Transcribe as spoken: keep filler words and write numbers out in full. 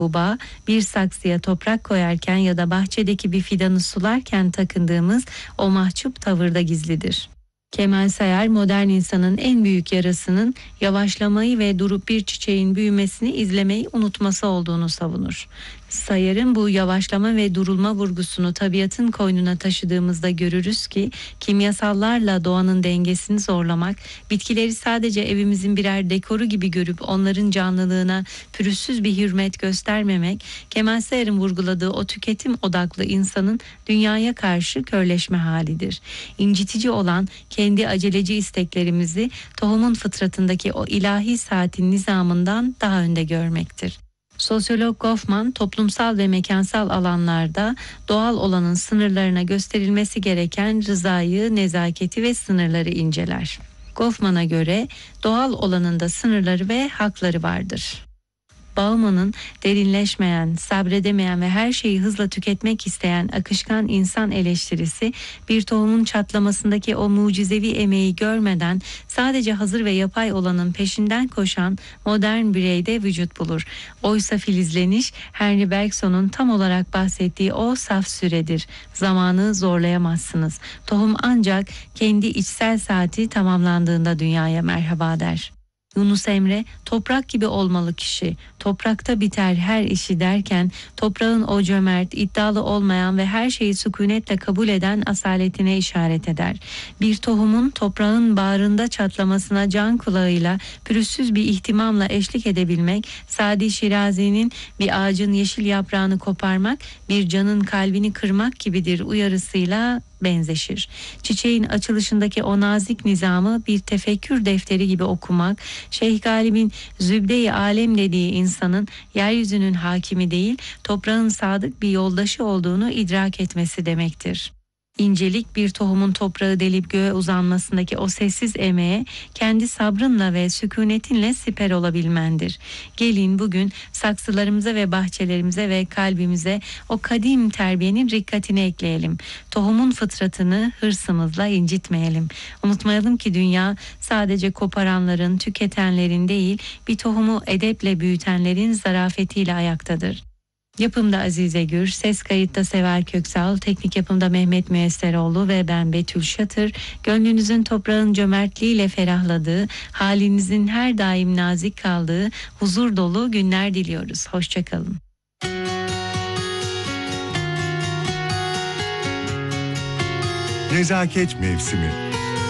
Bu bağ, bir saksıya toprak koyarken ya da bahçedeki bir fidanı sularken takındığımız o mahcup tavırda gizlidir. Kemal Sayar, modern insanın en büyük yarasının yavaşlamayı ve durup bir çiçeğin büyümesini izlemeyi unutması olduğunu savunur. Sayar'ın bu yavaşlama ve durulma vurgusunu tabiatın koynuna taşıdığımızda görürüz ki kimyasallarla doğanın dengesini zorlamak, bitkileri sadece evimizin birer dekoru gibi görüp onların canlılığına pürüzsüz bir hürmet göstermemek, Kemal Sayar'ın vurguladığı o tüketim odaklı insanın dünyaya karşı körleşme halidir. İncitici olan kendi aceleci isteklerimizi tohumun fıtratındaki o ilahi saatin nizamından daha önde görmektir. Sosyolog Goffman, toplumsal ve mekansal alanlarda doğal olanın sınırlarına gösterilmesi gereken rızayı, nezaketi ve sınırları inceler. Goffman'a göre doğal olanın da sınırları ve hakları vardır. Bauman'ın derinleşmeyen, sabredemeyen ve her şeyi hızla tüketmek isteyen akışkan insan eleştirisi, bir tohumun çatlamasındaki o mucizevi emeği görmeden sadece hazır ve yapay olanın peşinden koşan modern bireyde vücut bulur. Oysa filizleniş, Henry Bergson'un tam olarak bahsettiği o saf süredir. Zamanı zorlayamazsınız. Tohum ancak kendi içsel saati tamamlandığında dünyaya merhaba der. Yunus Emre, toprak gibi olmalı kişi, toprakta biter her işi derken toprağın o cömert, iddialı olmayan ve her şeyi sükunetle kabul eden asaletine işaret eder. Bir tohumun toprağın bağrında çatlamasına can kulağıyla, pürüzsüz bir ihtimamla eşlik edebilmek, Sadi Şirazi'nin bir ağacın yeşil yaprağını koparmak, bir canın kalbini kırmak gibidir uyarısıyla benzeşir. Çiçeğin açılışındaki o nazik nizamı bir tefekkür defteri gibi okumak, Şeyh Galip'in Zübde-i Alem dediği insanın yeryüzünün hakimi değil, toprağın sadık bir yoldaşı olduğunu idrak etmesi demektir. İncelik, bir tohumun toprağı delip göğe uzanmasındaki o sessiz emeğe kendi sabrınla ve sükunetinle siper olabilmendir. Gelin bugün saksılarımıza ve bahçelerimize ve kalbimize o kadim terbiyenin rikkatini ekleyelim. Tohumun fıtratını hırsımızla incitmeyelim. Unutmayalım ki dünya sadece koparanların, tüketenlerin değil, bir tohumu edeple büyütenlerin zarafetiyle ayaktadır. Yapımda Azize Gür, ses kayıtta Sever Köksal, teknik yapımda Mehmet Müesseroğlu ve ben Betül Şatır. Gönlünüzün toprağın cömertliğiyle ferahladığı, halinizin her daim nazik kaldığı, huzur dolu günler diliyoruz. Hoşçakalın. Nezaket mevsimi.